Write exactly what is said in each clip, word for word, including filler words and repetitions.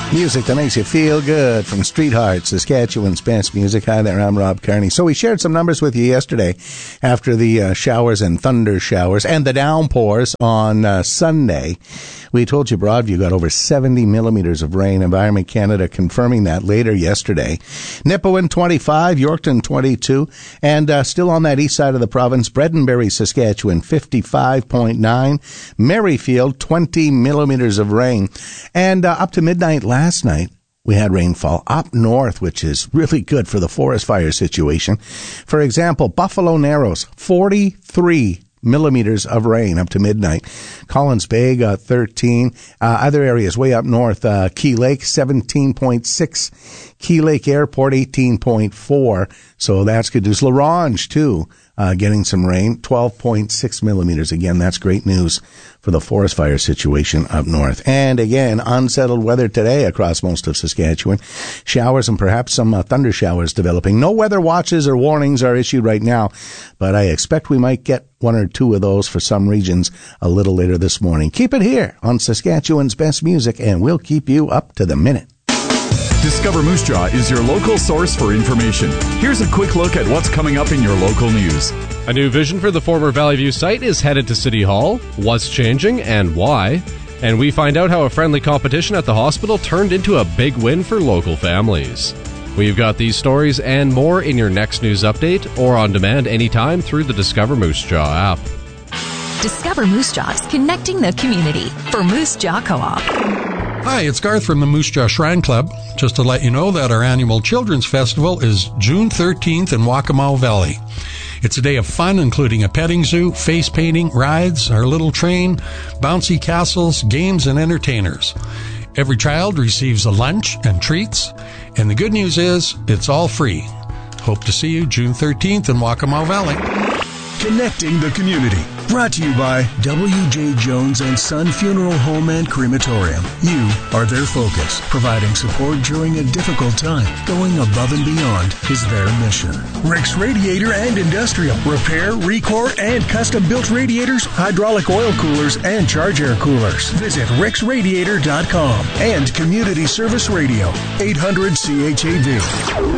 Music that makes you feel good from Street Heart, Saskatchewan's best music. Hi there, I'm Rob Carney. So we shared some numbers with you yesterday after the uh, showers and thunder showers and the downpours on uh, Sunday. We told you Broadview got over seventy millimeters of rain. Environment Canada confirming that later yesterday. Nipawin twenty-five, Yorkton twenty-two, and uh, still on that east side of the province, Bredenberry, Saskatchewan fifty-five point nine, Merrifield twenty millimeters of rain. And uh, up to midnight last night, we had rainfall up north, which is really good for the forest fire situation. For example, Buffalo Narrows, forty-three millimeters of rain up to midnight. Collins Bay got thirteen. Uh, other areas way up north, uh, Key Lake, seventeen point six. Key Lake Airport, eighteen point four. So that's good news. La Ronge, too, uh, getting some rain, twelve point six millimeters. Again, that's great news for the forest fire situation up north. And again, unsettled weather today across most of Saskatchewan. Showers and perhaps some uh, thunder showers developing. No weather watches or warnings are issued right now, but I expect we might get one or two of those for some regions a little later this morning. Keep it here on Saskatchewan's best music, and we'll keep you up to the minute. Discover Moose Jaw is your local source for information. Here's a quick look at what's coming up in your local news. A new vision for the former Valley View site is headed to City Hall. What's changing and why? And we find out how a friendly competition at the hospital turned into a big win for local families. We've got these stories and more in your next news update or on demand anytime through the Discover Moose Jaw app. Discover Moose Jaw is connecting the community for Moose Jaw Co-op. Hi, it's Garth from the Moose Jaw Shrine Club. Just to let you know that our annual Children's Festival is June thirteenth in Waccamaw Valley. It's a day of fun, including a petting zoo, face painting, rides, our little train, bouncy castles, games, and entertainers. Every child receives a lunch and treats, and the good news is it's all free. Hope to see you June thirteenth in Waccamaw Valley. Connecting the community. Brought to you by W J. Jones and Son Funeral Home and Crematorium. You are their focus. Providing support during a difficult time. Going above and beyond is their mission. Rick's Radiator and Industrial. Repair, recore, and custom-built radiators, hydraulic oil coolers, and charge air coolers. Visit ricks radiator dot com. And Community Service Radio. eight hundred C H A V.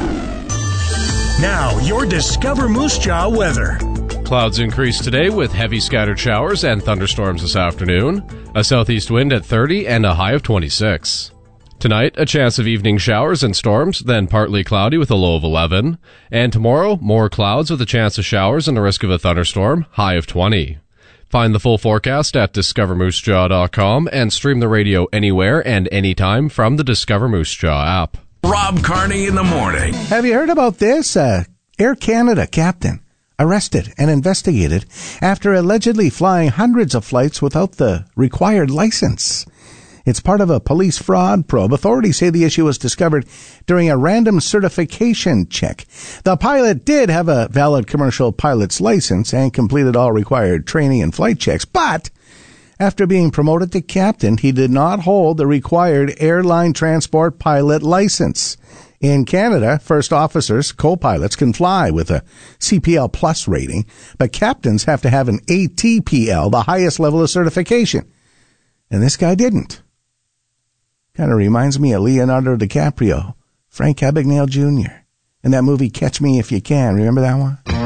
Now, your Discover Moose Jaw weather. Clouds increase today with heavy scattered showers and thunderstorms this afternoon. A southeast wind at thirty and a high of twenty-six. Tonight, a chance of evening showers and storms, then partly cloudy with a low of eleven. And tomorrow, more clouds with a chance of showers and a risk of a thunderstorm, high of twenty. Find the full forecast at discover moose jaw dot com and stream the radio anywhere and anytime from the Discover Moose Jaw app. Rob Carney in the morning. Have you heard about this? Uh, Air Canada captain arrested and investigated after allegedly flying hundreds of flights without the required license. It's part of a police fraud probe. Authorities say the issue was discovered during a random certification check. The pilot did have a valid commercial pilot's license and completed all required training and flight checks, but after being promoted to captain, he did not hold the required airline transport pilot license. In Canada, first officers, co-pilots, can fly with a C P L Plus rating, but captains have to have an A T P L, the highest level of certification. And this guy didn't. Kind of reminds me of Leonardo DiCaprio, Frank Abagnale Junior in that movie Catch Me If You Can. Remember that one?